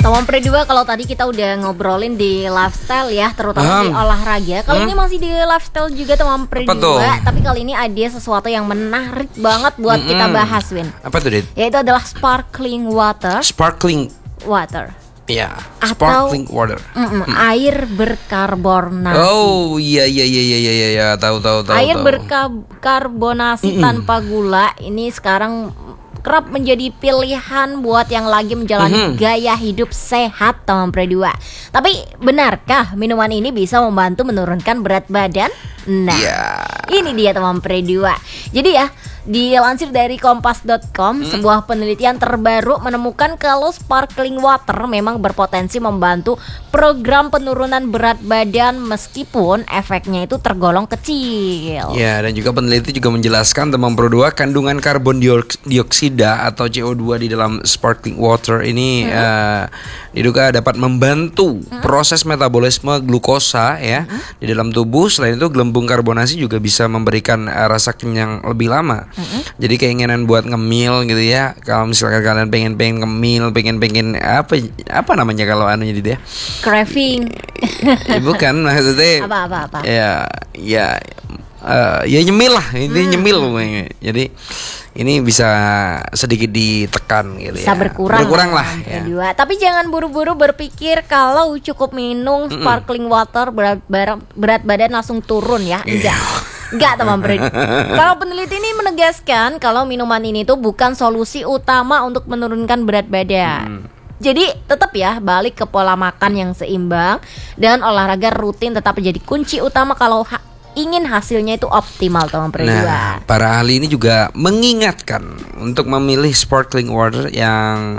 Teman Pre2, kalau tadi kita udah ngobrolin di lifestyle ya, terutama di olahraga. Kali ini masih di lifestyle juga teman Pre2, tapi kali ini ada sesuatu yang menarik banget buat kita bahas, Win. Apa tuh, Dit? Yaitu adalah sparkling water. Sparkling water. Ya, sparkling water. Air berkarbonasi. Oh, iya, tahu. Air berkarbonasi tanpa gula ini sekarang kerap menjadi pilihan buat yang lagi menjalani gaya hidup sehat teman Pre2. Tapi benarkah minuman ini bisa membantu menurunkan berat badan? Nah, ini dia teman Pre2. Jadi ya, dilansir dari kompas.com, sebuah penelitian terbaru menemukan kalau sparkling water memang berpotensi membantu program penurunan berat badan meskipun efeknya itu tergolong kecil. Ya, dan juga peneliti juga menjelaskan teman Pro2, kandungan karbon dioksida atau CO2 di dalam sparkling water ini diduga dapat membantu proses metabolisme glukosa ya di dalam tubuh. Selain itu, gelembung karbonasi juga bisa memberikan rasa kenyang lebih lama. Jadi keinginan buat ngemil gitu ya. Kalau misalkan kalian pengen ngemil, pengen apa namanya kalau anunya dia? Craving. Ya, bukan maksudnya. Apa? Ya nyemil lah. Ini nyemil. Jadi ini bisa sedikit ditekan gitu bisa ya. Berkurang lah ya. Tapi jangan buru-buru berpikir kalau cukup minum sparkling water berat badan langsung turun ya. Enggak teman Pre. Kalau peneliti ini menegaskan kalau minuman ini tuh bukan solusi utama untuk menurunkan berat badan. Jadi tetap ya balik ke pola makan yang seimbang dan olahraga rutin tetap menjadi kunci utama kalau ingin hasilnya itu optimal teman Pre2. Nah, para ahli ini juga mengingatkan untuk memilih sparkling water yang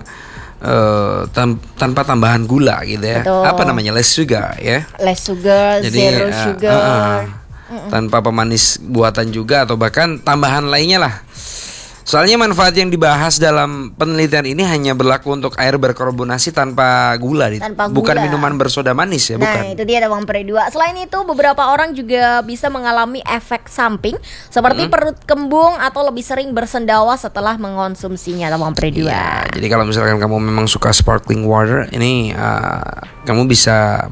tanpa tambahan gula gitu ya. Betul. Apa namanya? Less sugar ya. Less sugar, jadi, zero sugar. Tanpa pemanis buatan juga atau bahkan tambahan lainnya lah. Soalnya manfaat yang dibahas dalam penelitian ini hanya berlaku untuk air berkarbonasi tanpa gula. Bukan minuman bersoda manis ya, bukan. Nah, itu dia teman Pre2. Selain itu, beberapa orang juga bisa mengalami efek samping seperti perut kembung atau lebih sering bersendawa setelah mengonsumsinya teman Pre2. Ya, jadi kalau misalkan kamu memang suka sparkling water, ini kamu bisa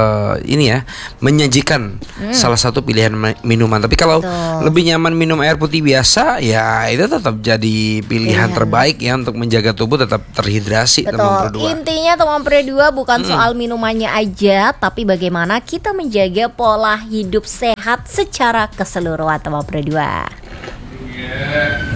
menyajikan salah satu pilihan minuman. Tapi kalau lebih nyaman minum air putih biasa, ya itu tetap jadi pilihan terbaik ya untuk menjaga tubuh tetap terhidrasi. Teman Pre2. Intinya teman Pre2 bukan soal minumannya aja, tapi bagaimana kita menjaga pola hidup sehat secara keseluruhan teman Pre2.